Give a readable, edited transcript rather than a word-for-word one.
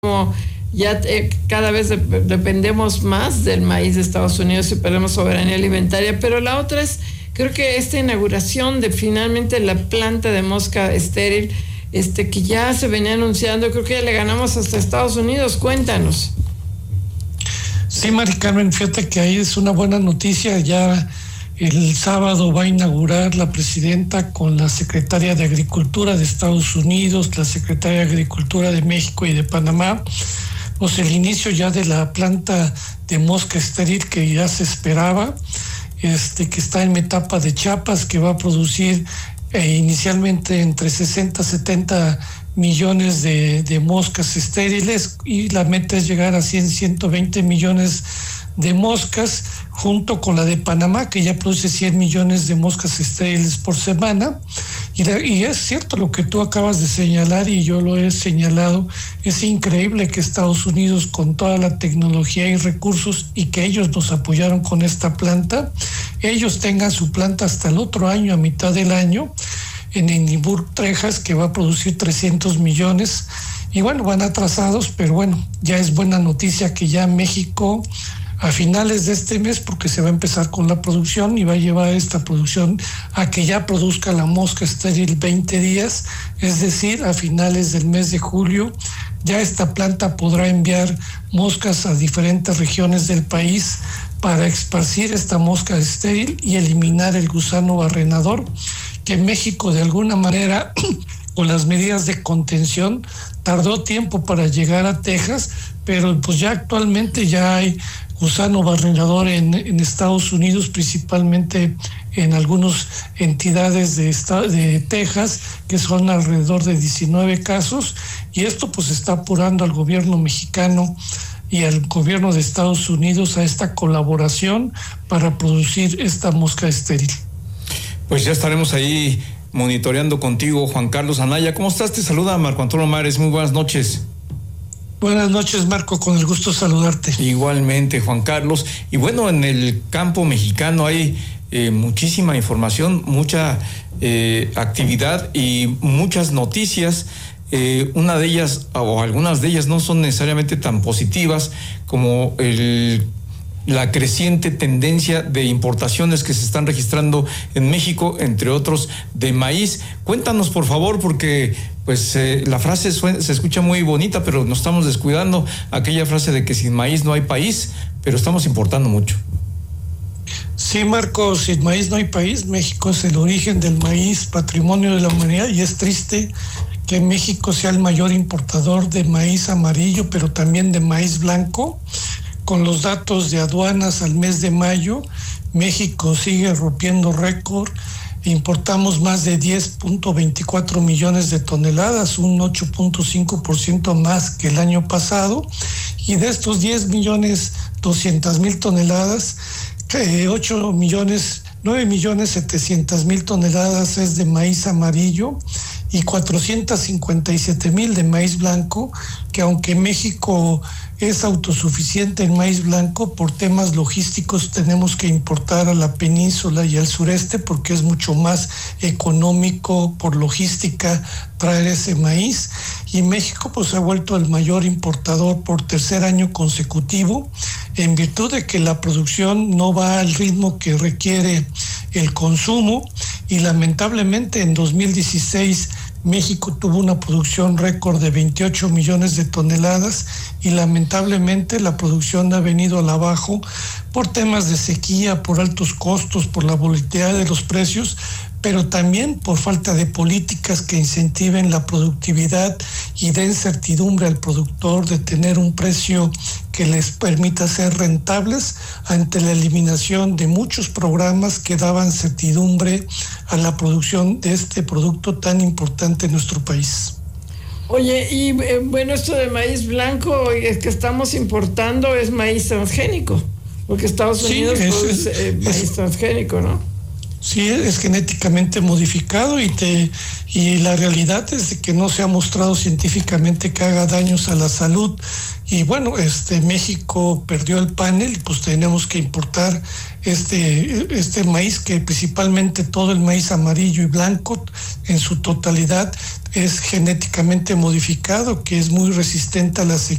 como ya cada vez dependemos más del maíz de Estados Unidos y perdemos soberanía alimentaria, pero la otra es, creo que esta inauguración de finalmente la planta de mosca estéril, que ya se venía anunciando, creo que ya le ganamos hasta Estados Unidos. Cuéntanos. Sí, Mari Carmen, fíjate que ahí es una buena noticia. Ya el sábado va a inaugurar la presidenta con la secretaria de Agricultura de Estados Unidos, la secretaria de Agricultura de México y de Panamá, pues el inicio ya de la planta de mosca estéril que ya se esperaba, que está en etapa de Chiapas, que va a producir inicialmente entre 60 a 70 millones de moscas estériles, y la meta es llegar a 120 millones de moscas, junto con la de Panamá, que ya produce 100 millones de moscas estériles por semana. Y es cierto lo que tú acabas de señalar, y yo lo he señalado, es increíble que Estados Unidos, con toda la tecnología y recursos, y que ellos nos apoyaron con esta planta, ellos tengan su planta hasta el otro año, a mitad del año, en Edimburgo, Texas, que va a producir 300 millones. Y bueno, van atrasados, pero bueno, ya es buena noticia que ya México, a finales de este mes, porque se va a empezar con la producción y va a llevar esta producción a que ya produzca la mosca estéril 20 días, es decir, a finales del mes de julio, ya esta planta podrá enviar moscas a diferentes regiones del país para esparcir esta mosca estéril y eliminar el gusano barrenador, que México de alguna manera, con las medidas de contención, tardó tiempo para llegar a Texas, pero pues ya actualmente ya hay gusano barrenador en Estados Unidos, principalmente en algunas entidades de Texas, que son alrededor de 19 casos, y esto pues está apurando al gobierno mexicano y al gobierno de Estados Unidos a esta colaboración para producir esta mosca estéril. Pues ya estaremos ahí monitoreando contigo, Juan Carlos Anaya. ¿Cómo estás? Te saluda Marco Antonio Mares. Muy buenas noches. Buenas noches, Marco, con el gusto de saludarte. Igualmente, Juan Carlos. Y bueno, en el campo mexicano hay muchísima información, mucha actividad y muchas noticias. Una de ellas, o algunas de ellas, no son necesariamente tan positivas como la creciente tendencia de importaciones que se están registrando en México, entre otros de maíz. Cuéntanos, por favor, porque pues la frase se escucha muy bonita, pero nos estamos descuidando aquella frase de que sin maíz no hay país, pero estamos importando mucho. Sí, Marco, sin maíz no hay país. México es el origen del maíz, patrimonio de la humanidad, y es triste que México sea el mayor importador de maíz amarillo, pero también de maíz blanco. Con los datos de aduanas al mes de mayo, México sigue rompiendo récord. Importamos más de 10.24 millones de toneladas, un 8.5% más que el año pasado. Y de estos 10.200.000 toneladas, 9.700.000 toneladas es de maíz amarillo y 457.000 de maíz blanco, que aunque México es autosuficiente en maíz blanco, por temas logísticos tenemos que importar a la península y al sureste porque es mucho más económico por logística traer ese maíz, y México pues ha vuelto el mayor importador por tercer año consecutivo, en virtud de que la producción no va al ritmo que requiere el consumo, y lamentablemente en 2016 México tuvo una producción récord de 28 millones de toneladas, y lamentablemente la producción ha venido a la baja por temas de sequía, por altos costos, por la volatilidad de los precios, pero también por falta de políticas que incentiven la productividad y den certidumbre al productor de tener un precio que les permita ser rentables ante la eliminación de muchos programas que daban certidumbre a la producción de este producto tan importante en nuestro país. Oye, y bueno, esto de maíz blanco que estamos importando es maíz transgénico, porque Estados Unidos produce maíz transgénico, ¿no? Sí, es genéticamente modificado, y la realidad es de que no se ha mostrado científicamente que haga daños a la salud. Y bueno, México perdió el panel, pues tenemos que importar este maíz, que principalmente todo el maíz amarillo y blanco en su totalidad es genéticamente modificado, que es muy resistente a la sequía